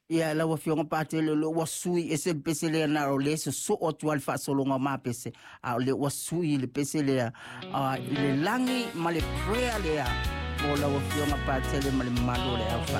ia la wa fionga pate le wa sui ese pese le na o le so o tu alfa solo ma pese a le wa sui le pese le a le langi ma le prayer le a o la wa fionga pate le ma le malo le alfa